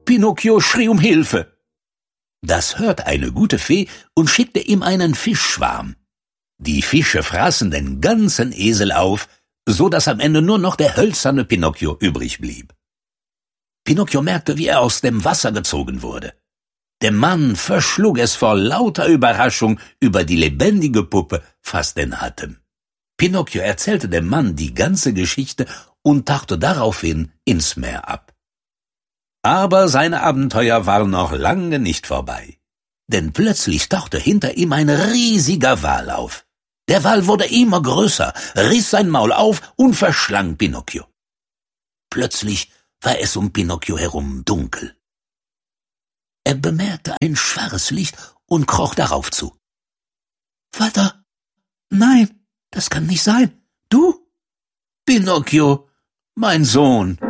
Pinocchio schrie um Hilfe. Das hörte eine gute Fee und schickte ihm einen Fischschwarm. Die Fische fraßen den ganzen Esel auf, so dass am Ende nur noch der hölzerne Pinocchio übrig blieb. Pinocchio merkte, wie er aus dem Wasser gezogen wurde. Der Mann verschlug es vor lauter Überraschung über die lebendige Puppe fast den Atem. Pinocchio erzählte dem Mann die ganze Geschichte und tauchte daraufhin ins Meer ab. Aber seine Abenteuer waren noch lange nicht vorbei. Denn plötzlich tauchte hinter ihm ein riesiger Wal auf. Der Wal wurde immer größer, riss sein Maul auf und verschlang Pinocchio. Plötzlich war es um Pinocchio herum dunkel. Er bemerkte ein schwaches Licht und kroch darauf zu. »Vater, nein, das kann nicht sein. Du?« »Pinocchio, mein Sohn.«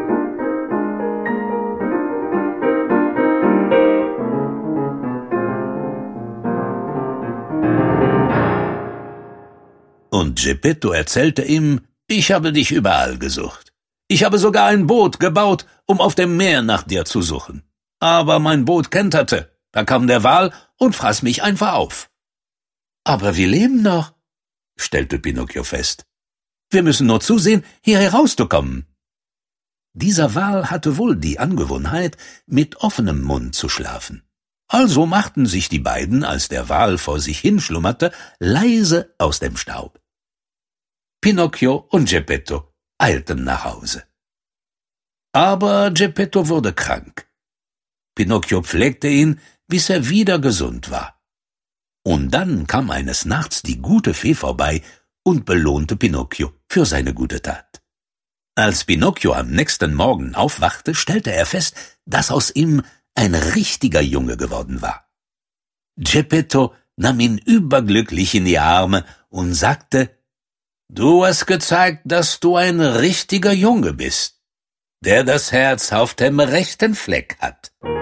Und Geppetto erzählte ihm, »Ich habe dich überall gesucht. Ich habe sogar ein Boot gebaut, um auf dem Meer nach dir zu suchen. Aber mein Boot kenterte. Da kam der Wal und fraß mich einfach auf.« »Aber wir leben noch«, stellte Pinocchio fest. »Wir müssen nur zusehen, hier herauszukommen.« Dieser Wal hatte wohl die Angewohnheit, mit offenem Mund zu schlafen. Also machten sich die beiden, als der Wal vor sich hinschlummerte, leise aus dem Staub. Pinocchio und Geppetto eilten nach Hause. Aber Geppetto wurde krank. Pinocchio pflegte ihn, bis er wieder gesund war. Und dann kam eines Nachts die gute Fee vorbei und belohnte Pinocchio für seine gute Tat. Als Pinocchio am nächsten Morgen aufwachte, stellte er fest, dass aus ihm ein richtiger Junge geworden war. Geppetto nahm ihn überglücklich in die Arme und sagte, »Du hast gezeigt, dass du ein richtiger Junge bist, der das Herz auf dem rechten Fleck hat.«